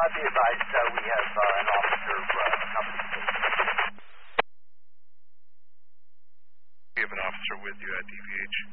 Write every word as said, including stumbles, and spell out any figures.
Uh, be advised, uh, we have uh, an officer uh, accompanying us. We have an officer with you at D V H.